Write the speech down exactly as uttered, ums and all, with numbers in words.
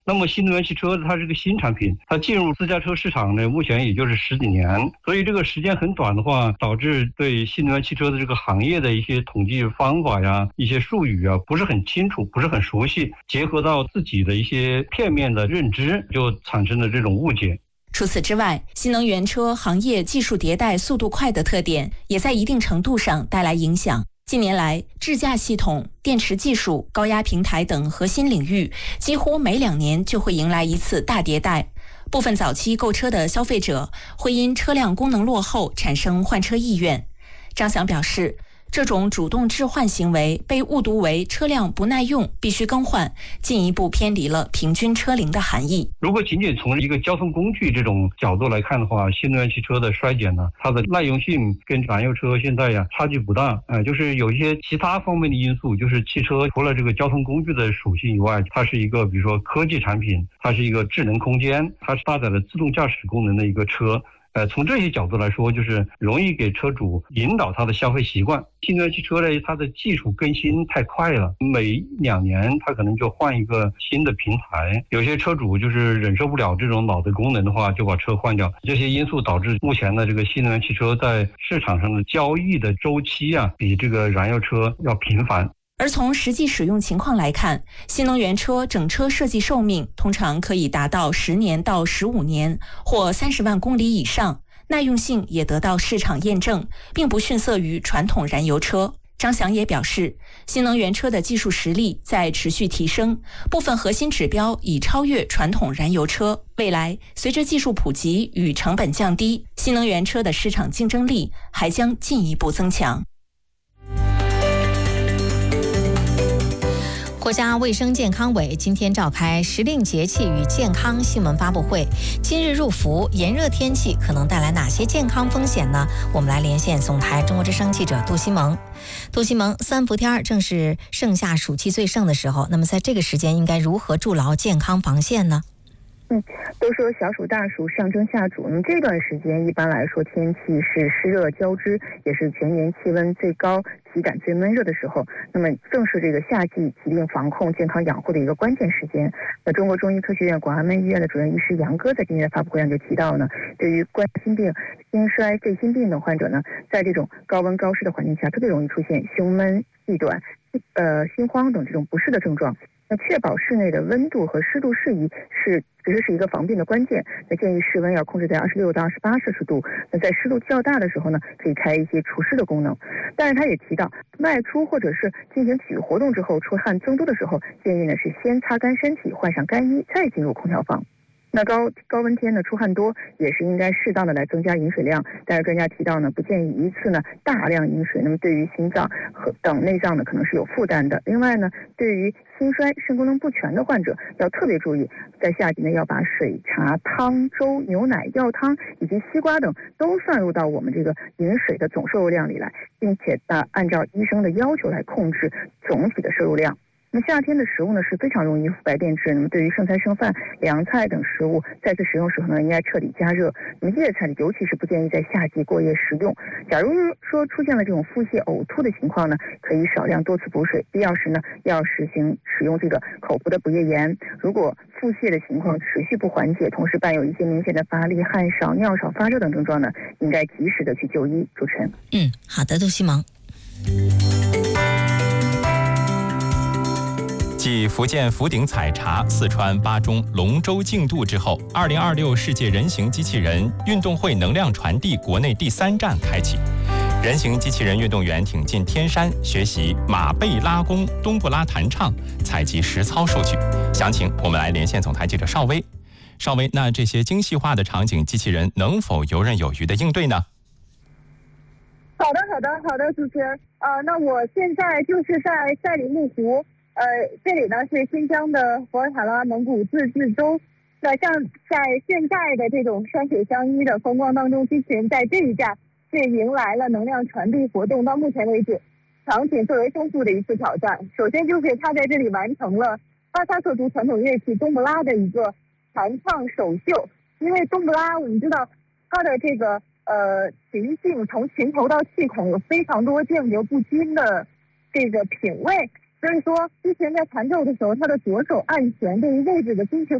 那么新能源汽车它是个新产品，它进入私家车市场呢，目前也就是十几年，所以这个时间很短的话，导致对新能源汽车的这个行业的一些统计方法呀、一些术语啊不是很清楚，不是很熟悉，结合到自己的一些片面的认知，就产生了这种误解。 除此之外，新能源车行业技术迭代速度快的特点，也在一定程度上带来影响。近年来，智驾系统、电池技术、高压平台等核心领域，几乎每两年就会迎来一次大迭代。部分早期购车的消费者会因车辆功能落后产生换车意愿。张翔表示，这种主动置换行为被误读为车辆不耐用，必须更换，进一步偏离了平均车龄的含义。 如果仅仅从一个交通工具这种角度来看的话，新能源汽车的衰减呢，它的耐用性跟燃油车现在呀差距不大。呃，就是有一些其他方面的因素，就是汽车除了这个交通工具的属性以外，它是一个比如说科技产品，它是一个智能空间，它是搭载了自动驾驶功能的一个车。呃，从这些角度来说，就是容易给车主引导他的消费习惯。新能源汽车呢，它的技术更新太快了，每两年它可能就换一个新的平台。有些车主就是忍受不了这种老的功能的话，就把车换掉。这些因素导致目前的这个新能源汽车在市场上的交易的周期啊，比这个燃油车要频繁。 而从实际使用情况来看，新能源车整车设计寿命通常可以达到十年到十五年，或三十万公里以上，耐用性也得到市场验证，并不逊色于传统燃油车。张翔也表示，新能源车的技术实力在持续提升，部分核心指标已超越传统燃油车。未来，随着技术普及与成本降低，新能源车的市场竞争力还将进一步增强。 国家卫生健康委今天召开时令节气与健康新闻发布会。今日入伏，炎热天气可能带来哪些健康风险呢？我们来连线总台中国之声记者杜西蒙。杜西蒙，三伏天正是盛夏暑气最盛的时候，那么在这个时间应该如何筑牢健康防线呢？ 嗯，都说小暑大暑上蒸下煮，那么这段时间一般来说天气是湿热交织，也是全年气温最高、体感最闷热的时候，那么正是这个夏季疾病防控、健康养护的一个关键时间。那中国中医科学院广安门医院的主任医师杨哥在今天的发布会上就提到呢，对于冠心病、心衰、肺心病等患者呢，在这种高温高湿的环境下，特别容易出现胸闷、气短、呃心慌等这种不适的症状。那确保室内的温度和湿度适宜是其实是一个防病的关键。那建议室温要控制在二十六到二十八摄氏度。那在湿度较大的时候呢，可以开一些除湿的功能。但是他也提到，外出或者是进行体育活动之后出汗增多的时候，建议呢是先擦干身体，换上干衣，再进入空调房。那高高温天呢，出汗多也是应该适当的来增加饮水量，但是专家提到呢，不建议一次呢大量饮水，那么对于心脏和等内脏呢可能是有负担的。另外呢，对于心衰、肾功能不全的患者要特别注意，在夏季呢要把水、茶、汤、粥、牛奶、药汤以及西瓜等都算入到我们这个饮水的总摄入量里来，并且呢按照医生的要求来控制总体的摄入量。那么夏天的食物呢是非常容易腐败变质，那么对于剩菜剩饭、凉菜等食物再次食用时候呢，应该彻底加热。那么叶菜尤其是不建议在夏季过夜食用。假如说出现了这种腹泻、呕吐的情况呢，可以少量多次补水，必要时呢要实行使用这个口服的补液盐。如果腹泻的情况持续不缓解，同时伴有一些明显的乏力、汗少、尿少、发热等症状呢，应该及时的去就医。主持人， 嗯，好的，杜西蒙。 继福建福鼎采茶、四川巴中龙舟竞渡之后，二零二六世界人形机器人运动会能量传递国内第三站开启。人形机器人运动员挺进天山，学习马背拉弓、冬不拉弹唱，采集实操数据。详情我们来连线总台记者邵薇。邵薇，那这些精细化的场景，机器人能否游刃有余的应对呢？ 好的，好的，好的，主持人。呃，那我现在就是在赛里木湖。呃，这里呢是新疆的博尔塔拉蒙古自治州。那像在现在的这种山水相依的风光当中，机器人在这一站是迎来了能量传递活动到目前为止场景最为丰富的一次挑战。首先就是它在这里完成了哈萨克族传统乐器冬不拉的一个弹唱首秀。因为冬不拉我们知道它的这个呃琴性从琴头到气孔有非常多见久不惊的这个品味。 所以说之前在弹奏的时候，他的左手按弦，对于位置的精确